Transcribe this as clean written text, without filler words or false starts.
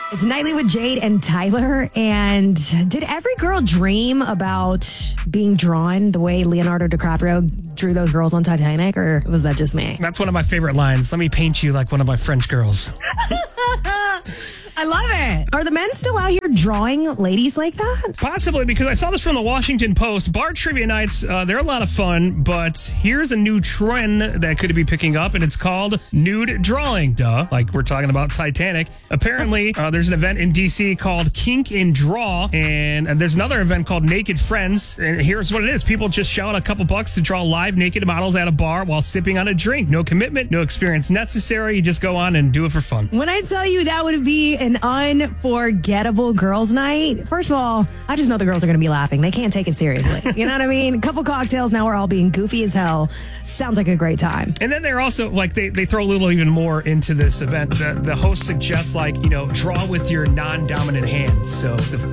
It's Nightly with Jade and Tyler. And did every girl dream about being drawn the way Leonardo DiCaprio drew those girls on Titanic, or was that just me? That's one of my favorite lines. Let me paint you like one of my French girls. I love it. Are the men still out here drawing ladies like that? Possibly, because I saw this from the Washington Post. Bar trivia nights, they're a lot of fun, but here's a new trend that could be picking up, and it's called nude drawing. Duh, like we're talking about Titanic. Apparently, there's an event in D.C. called Kink and Draw, and there's another event called Naked Friends, and here's what it is. People just shout a couple bucks to draw live naked models at a bar while sipping on a drink. No commitment, no experience necessary. You just go on and do it for fun. When I tell you that would be an unforgettable girls' night, first of all, I just know the girls are going to be laughing. They can't take it seriously. You know what I mean? A couple cocktails, now we're all being goofy as hell. Sounds like a great time. And then they're also, like, they throw a little even more into this event. The host suggests, like, draw with your non-dominant hand. So the